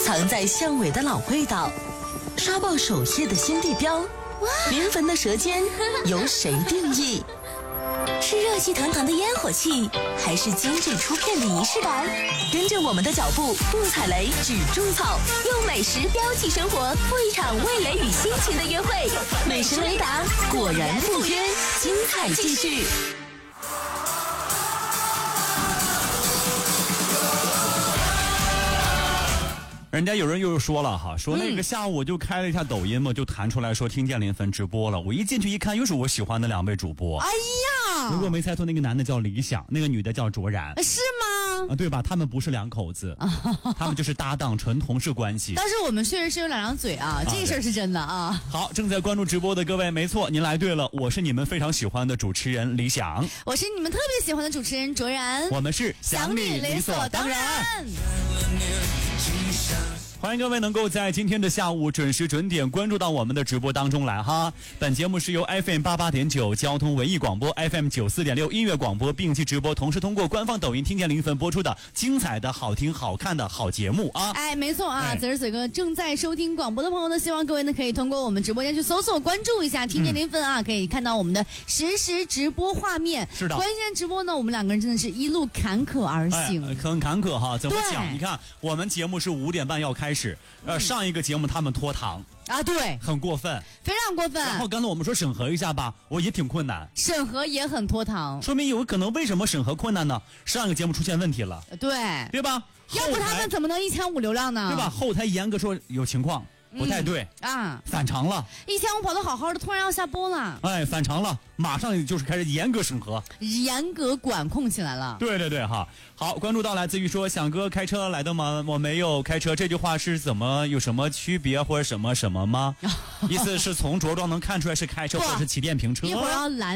藏在巷尾的老味道，刷爆手页的新地标，临汾的舌尖由谁定义？是热气腾腾的烟火气，还是精致出片的仪式感？跟着我们的脚步，不踩雷，只种草，用美食标记生活，过一场味蕾与心情的约会。美食雷达果然赴约，精彩继续。 人家有人又说了哈，说那个下午我就开了一下抖音嘛，就弹出来说听见临汾直播了。我一进去一看，又是我喜欢的两位主播。 哎呀， 如果没猜错，那个男的叫李想，那个女的叫卓然， 是吗？ 对吧？他们不是两口子，他们就是搭档，纯同事关系。 但是我们确实是有两张嘴啊，这事儿是真的啊。 好，正在关注直播的各位，没错，您来对了，我是你们非常喜欢的主持人李想， 我是你们特别喜欢的主持人卓然， 我们是想你理所当然。欢迎各位能够在今天的下午准时准点关注到我们的直播当中来哈。本节目是由 FM88.9 交通文艺广播 FM94.6 音乐广播并机直播，同时通过官方抖音听见临汾播出的精彩的好听好看的好节目啊。 哎，没错啊，此时此刻正在收听广播的朋友呢，希望各位呢可以通过我们直播间去搜索关注一下听见临汾啊，可以看到我们的实时直播画面。 是的， 关键直播呢，我们两个人真的是一路坎坷而行， 很坎坷哈。怎么讲？你看我们节目是5点半要开始，上一个节目他们拖堂啊，对， 很过分， 非常过分。 然后刚才我们说审核一下吧，我也挺困难， 审核也很拖堂， 说明有可能为什么审核困难呢？上一个节目出现问题了，对吧？ 要不他们怎么能1500流量呢？ 对吧？后台严格说有情况不太对啊， 反常了 ，1500跑得好好的，突然要下播了， 哎，反常了，马上就是开始严格审核， 严格管控起来了。 对哈。好，关注到来自于说想哥开车来的吗？我没有开车，这句话是怎么有什么区别或者什么吗？意思是从着装能看出来是开车或者是骑电瓶车。 一会儿要拦